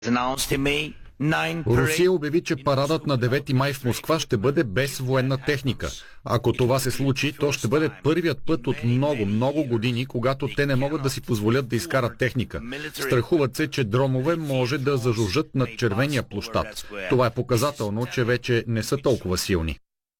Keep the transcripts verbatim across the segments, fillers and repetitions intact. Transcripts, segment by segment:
Русия обяви, че парадът на девети май в Москва ще бъде без военна техника. Ако това се случи, то ще бъде първият път от много, много години, когато те не могат да си позволят да изкарат техника. Страхуват се, че дронове може да зажужжат над червения площад. Това е показателно, че вече не са толкова силни.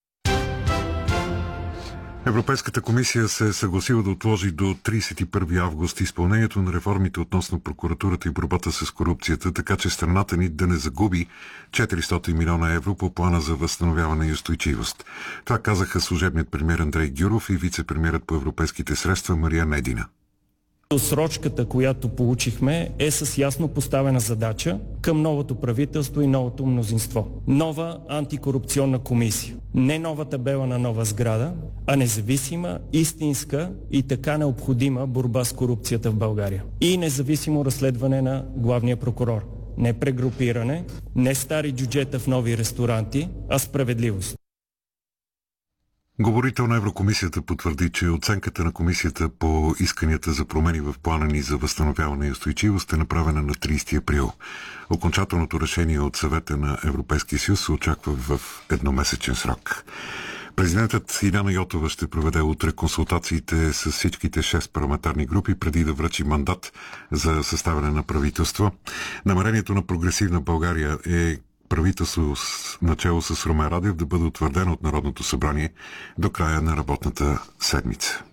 Европейската комисия се е съгласила да отложи до тридесет и първи август изпълнението на реформите относно прокуратурата и борбата с корупцията, така че страната ни да не загуби четиристотин милиона евро по плана за възстановяване и устойчивост. Това казаха служебният премиер Андрей Гюров и вице-премиерът по европейските средства Мария Недина. Срочката, която получихме, е с ясно поставена задача към новото правителство и новото мнозинство. Нова антикорупционна комисия. Не нова табела на нова сграда, а независима, истинска и така необходима борба с корупцията в България. И независимо разследване на главния прокурор. Не прегрупиране, не стари джуджета в нови ресторанти, а справедливост. Говорител на Еврокомисията потвърди, че оценката на комисията по исканията за промени в плана ни за възстановяване и устойчивост е направена на тридесети април. Окончателното решение от Съвета на Европейския съюз се очаква в едномесечен срок. Президентът Иляна Йотова ще проведе утре консултациите с всичките шест парламентарни групи преди да връчи мандат за съставяне на правителство. Намерението на Прогресивна България е правителство начало с Румен Радев да бъде утвърдено от Народното събрание до края на работната седмица.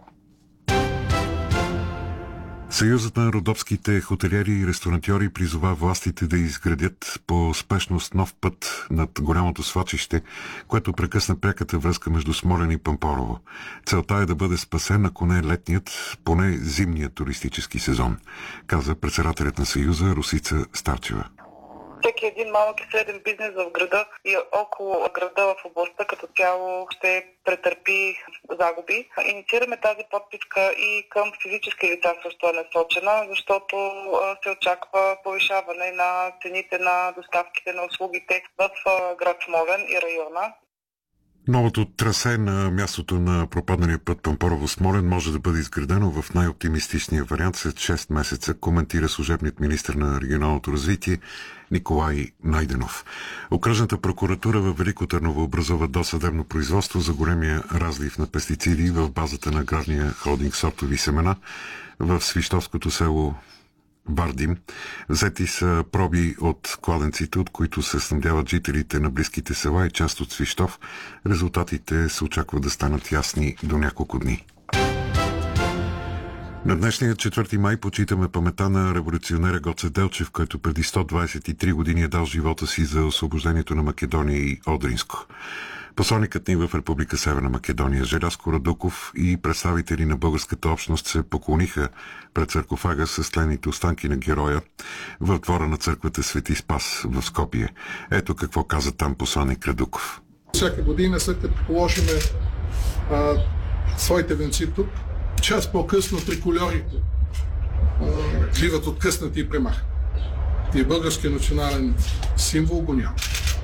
Съюзът на родопските хотелиери и ресторантьори призова властите да изградят по спешност нов път над голямото свлачище, което прекъсна пряката връзка между Смолян и Пампорово. Целта е да бъде спасен, ако не летният, поне зимният туристически сезон, каза председателят на Съюза Росица Старчева. Всеки един малък и среден бизнес в града и около града в областта като цяло ще претърпи загуби. Инициираме тази подписка и към физически лица също е насочена, защото се очаква повишаване на цените на доставките на услугите в град Смолян и района. Новото трасе на мястото на пропадналия път Пампорово-Смолян може да бъде изградено в най-оптимистичния вариант след шест месеца, коментира служебният министър на регионалното развитие Николай Найденов. Окръжната прокуратура във Велико Търново образува досъдебно производство за големия разлив на пестициди в базата на аграрния холдинг Сортови семена в свищовското село Вардим. Взети са проби от кладенците, от които се снабдяват жителите на близките села и част от Свищов. Резултатите се очаква да станат ясни до няколко дни. На днешния четвърти май почитаме паметта на революционера Гоце Делчев, който преди сто двадесет и три години е дал живота си за освобождението на Македония и Одринско. Посланикът ни в Република Северна Македония Желязко Радуков и представители на българската общност се поклониха пред саркофага с тлените останки на героя в двора на църквата Свети Спас в Скопие. Ето какво каза там посланик Радуков. Всяка година, след като положиме а, своите венци тук, час по-късно трикольорите а, биват откъснати и премахнати. И българският национален символ го няма.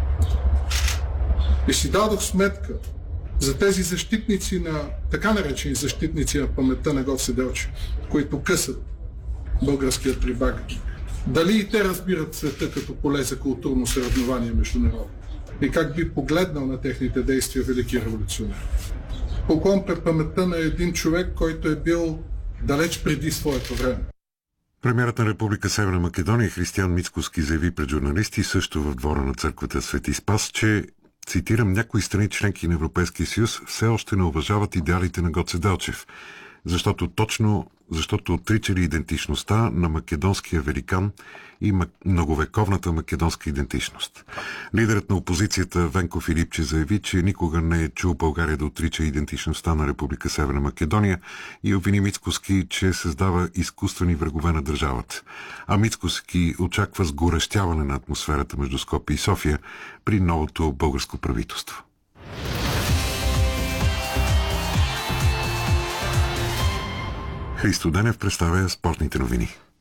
И си дадох сметка за тези защитници на, така наречени защитници на паметта на Гоце Делчев, които късат българският прибаг. Дали и те разбират света като поле за културно съревнование между народи? И как би погледнал на техните действия велики революционер? Поклон пред паметта на един човек, който е бил далеч преди своето време. Премиерът на Република Северна Македония Християн Мицкоски заяви пред журналисти също в двора на църквата Свети Спас, че, цитирам, някои страни членки на Европейския съюз все още не уважават идеалите на Гоце Делчев, защото точно защото отричали идентичността на македонския великан и многовековната македонска идентичност. Лидерът на опозицията Венко Филипче заяви, че никога не е чул България да отрича идентичността на Република Северна Македония и обвини Мицкоски, че създава изкуствени врагове на държавата. А Мицкоски очаква сгорещяване на атмосферата между Скопие и София при новото българско правителство. Христо Денев представя спортните новини.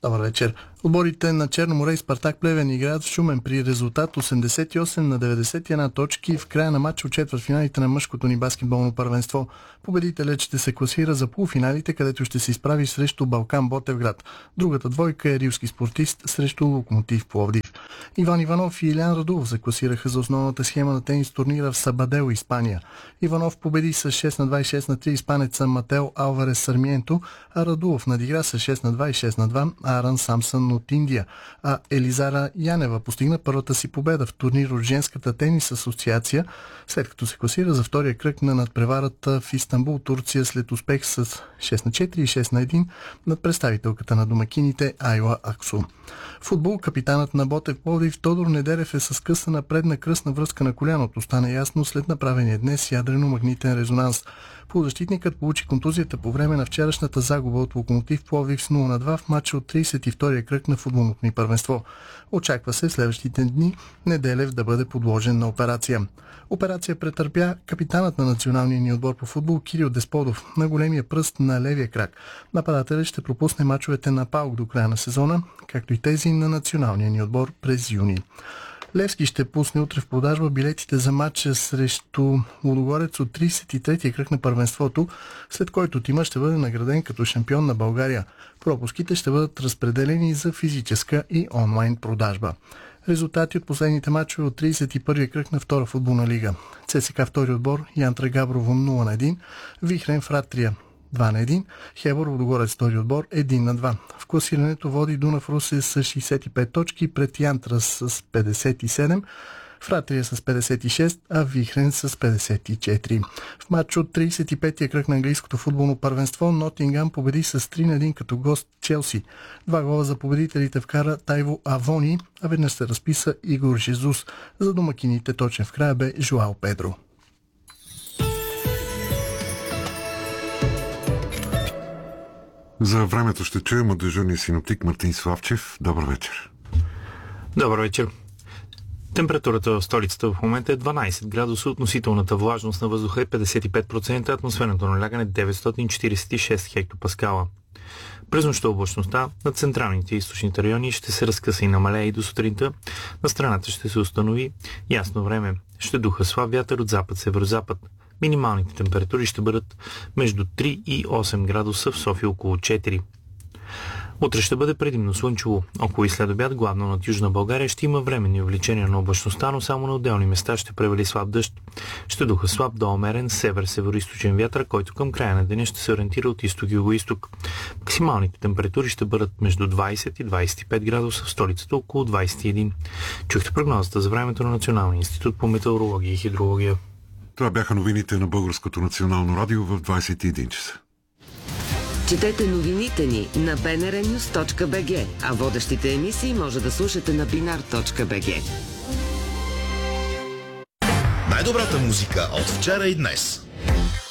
Добър вечер. Отборите на Черно море и Спартак Плевен играят в Шумен при резултат осемдесет и осем на деветдесет и една точки в края на матча от четвъртфиналите на мъжкото ни баскетболно първенство. Победителят ще се класира за полуфиналите, където ще се изправи срещу Балкан Ботевград. Другата двойка е рилски спортист срещу Локомотив Пловдив. Иван Иванов и Илян Радулов се класираха за основната схема на тенис турнира в Сабадел, Испания. Иванов победи с шест на два и шест на три испанеца Матео Алварес Сармиенто, а Радулов надигра с шест на два и шест на два Аран Самсън от Индия, а Елизара Янева постигна първата си победа в турнир от женската тенис асоциация, след като се класира за втория кръг на надпреварата в Истанбул, Турция, след успех с шест на четири и шест на един над представителката на домакините Айла Аксу. Футбол. Капитанът на Ботев Пловдив Тодор Неделев е с късана предна кръстна връзка на коляното. Стана ясно след направения днес ядрено-магнитен резонанс. Полузащитникът получи контузията по време на вчерашната загуба от Локомотив Пловдив с нула на два в матча от тридесет и втория кръг на футболното ни първенство. Очаква се в следващите дни Неделев да бъде подложен на операция. Операция претърпя капитанът на националния ни отбор по футбол Кирил Десподов на големия пръст на левия крак. Нападателят ще пропусне мачовете на ПАОК до края на сезона, както и тези на националния ни отбор през юни. Левски ще пусне утре в продажба билетите за матча срещу Лудогорец от тридесет и третия кръг на първенството, след който тима ще бъде награден като шампион на България. Пропуските ще бъдат разпределени за физическа и онлайн продажба. Резултати от последните матчове от тридесет и първия кръг на втора футболна лига. ЦСКА втори отбор Янтра Габрово нула на един, Вихрен Фратрия два на един, Хебър Лудогорец втори отбор един на два. В класирането води Дунав Русе с шейсет и пет точки, пред Янтра с петдесет и седем, Фратрия с петдесет и шест, а Вихрен с петдесет и четири. В матч от тридесет и петия кръг на английското футболно първенство Нотингъм победи с три на един като гост Челси. Два гола за победителите вкара Тайво Авони, а веднъж се разписа Игор Жизус. За домакините точен в края бе Жуао Педро. За времето ще чуем от дежурния синоптик Мартин Славчев. Добър вечер. Добър вечер. Температурата в столицата в момента е дванадесет градуса, относителната влажност на въздуха е петдесет и пет процента, атмосферното налягане деветстотин четиридесет и шест хектопаскала. През нощта облачността на централните и източните райони ще се разкъса и намалее и до сутринта. На страната ще се установи ясно време. Ще духа слаб вятър от запад-северозапад. Минималните температури ще бъдат между три и осем градуса, в София около четири. Утре ще бъде предимно слънчево. Около и след обяд, главно над Южна България, ще има временни увеличения на облачността, но само на отделни места ще превали слаб дъжд. Ще духа слаб до умерен север-североизточен вятър, който към края на деня ще се ориентира от изток и югоизток. Максималните температури ще бъдат между двадесет и двадесет и пет градуса, в столицата около двадесет и един. Чухте прогнозата за времето на Националния институт по метеорология и хидрология. Това бяха новините на Българското национално радио в двадесет и един часа. Четете новините ни на би ен ар нюз точка би джи, а водещите емисии може да слушате на бинар точка би джи. Най-добрата музика от вчера и днес.